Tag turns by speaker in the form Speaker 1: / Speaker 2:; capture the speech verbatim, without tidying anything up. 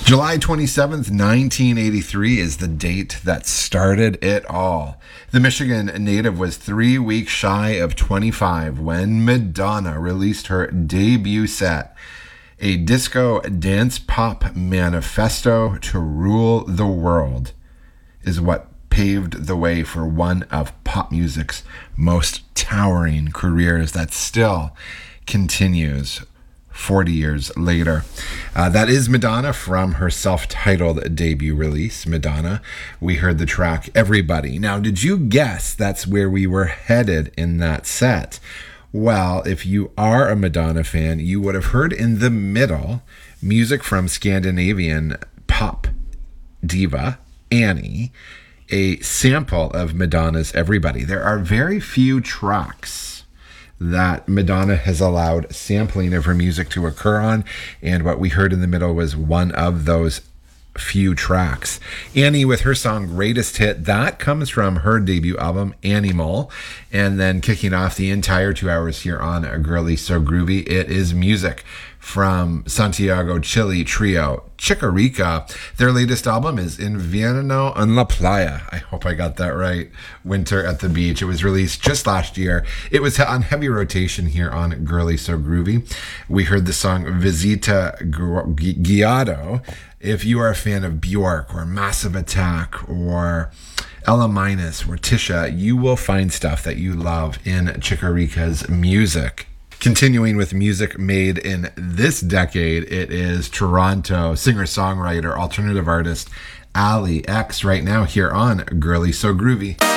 Speaker 1: July twenty-seventh, nineteen eighty-three is the date that started it all. The Michigan native was three weeks shy of twenty-five when Madonna released her debut set, a disco dance pop manifesto to rule the world, is what paved the way for one of pop music's most towering careers that still continues forty years later. Uh, that is Madonna from her self-titled debut release, Madonna. We heard the track Everybody. Now, did you guess that's where we were headed in that set? Well, if you are a Madonna fan, you would have heard in the middle music from Scandinavian pop diva Annie, a sample of Madonna's Everybody. There are very few tracks that Madonna has allowed sampling of her music to occur on, and what we heard in the middle was one of those few tracks. Annie with her song Greatest Hit, that comes from her debut album Animal, and then kicking off the entire two hours here on A Girly So Groovy, it is music from Santiago Chile trio Chica-Rica. Their latest album is Invierno en la Playa. I hope I got that right. Winter at the Beach. It was released just last year. It was on heavy rotation here on Girly So Groovy. We heard the song Visita Guiado. If you are a fan of Bjork or Massive Attack or Ella Minus or Tisha, you will find stuff that you love in Chica-Rica's music. Continuing with music made in this decade, it is Toronto singer-songwriter, alternative artist Ali X right now here on Girly So Groovy.